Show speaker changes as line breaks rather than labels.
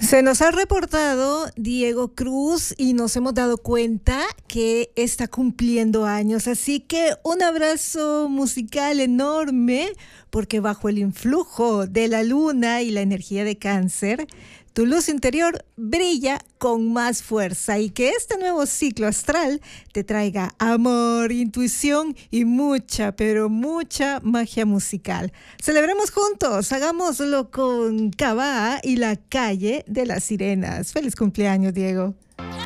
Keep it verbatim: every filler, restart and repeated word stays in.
Se nos ha reportado Diego Cruz y nos hemos dado cuenta que está cumpliendo años, así que un abrazo musical enorme, porque bajo el influjo de la luna y la energía de Cáncer, tu luz interior brilla con más fuerza y que este nuevo ciclo astral te traiga amor, intuición y mucha, pero mucha magia musical. Celebremos juntos, hagámoslo con Cabá y la calle de las sirenas. Feliz cumpleaños, Diego.